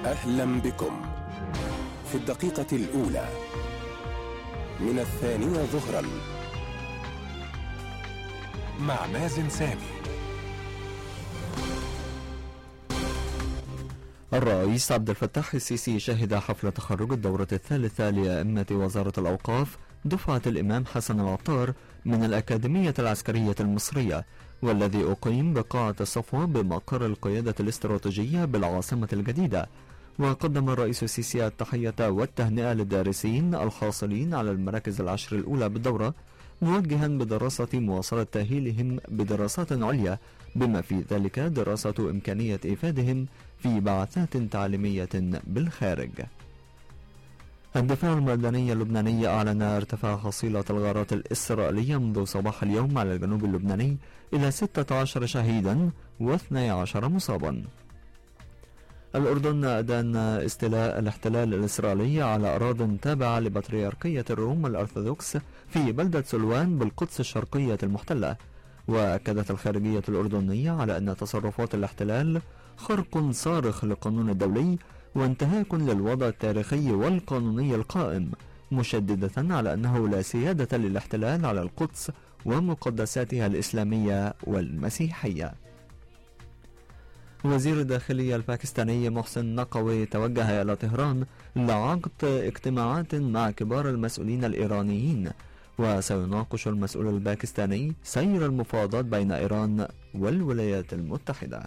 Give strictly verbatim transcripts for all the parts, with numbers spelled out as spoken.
أهلا بكم في الدقيقة الأولى من الثانية ظهرا مع مازن سامي. الرئيس عبد الفتاح السيسي شهد حفل تخرج الدورة الثالثة لأئمة وزارة الأوقاف دفعة الإمام حسن العطار من الأكاديمية العسكرية المصرية، والذي أقيم بقاعة الصفوة بمقر القيادة الاستراتيجية بالعاصمة الجديدة. وقدم الرئيس السيسي التحية والتهنئة للدارسين الحاصلين على المراكز العشر الأولى بالدورة، موجها بدراسة مواصلة تأهيلهم بدراسات عليا، بما في ذلك دراسة إمكانية إفادهم في بعثات تعليمية بالخارج. الدفاع المدني اللبناني أعلن ارتفاع حصيلة الغارات الإسرائيلية منذ صباح اليوم على الجنوب اللبناني إلى ستة عشر شهيدا واثني عشر مصابا. الأردن أدان استيلاء الاحتلال الإسرائيلي على أراضٍ تابعة لبطريركية الروم الأرثوذكس في بلدة سلوان بالقدس الشرقية المحتلة. وأكدت الخارجية الأردنية على أن تصرفات الاحتلال خرق صارخ للقانون الدولي وانتهاك للوضع التاريخي والقانوني القائم، مشددة على أنه لا سيادة للاحتلال على القدس ومقدساتها الإسلامية والمسيحية. وزير الداخلية الباكستاني محسن نقوي توجه إلى طهران لعقد اجتماعات مع كبار المسؤولين الإيرانيين، وسيناقش المسؤول الباكستاني سير المفاوضات بين إيران والولايات المتحدة.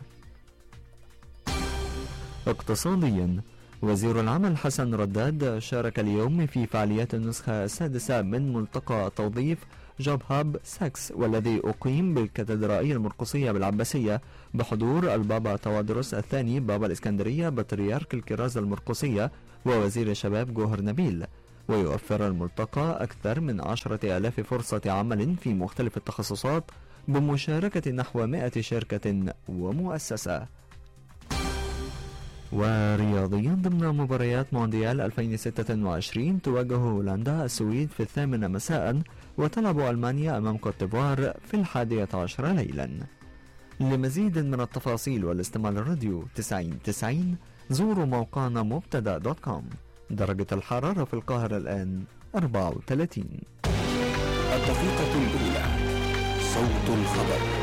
اقتصاديا، وزير العمل حسن رداد شارك اليوم في فعاليات النسخة السادسة من ملتقى توظيف جوب هاب ساكس، والذي أقيم بالكاتدرائية المرقسية بالعباسية بحضور البابا توادرس الثاني بابا الإسكندرية بطريرك الكرازة المرقسية ووزير الشباب جوهر نبيل. ويوفر الملتقى أكثر من عشرة آلاف فرصة عمل في مختلف التخصصات بمشاركة نحو مئة شركة ومؤسسة. ورياضيا، ضمن مباريات مونديال ألفين وستة وعشرين تواجه هولندا السويد في الثامنة مساء، وتلعب ألمانيا أمام كوت ديفوار في الحادية عشر ليلا. لمزيد من التفاصيل والاستماع للراديو تسعين تسعين زوروا موقعنا مبتدا دوت كوم. درجة الحرارة في القاهرة الآن أربعة وثلاثين. الدقيقة الأولى، صوت الخبر.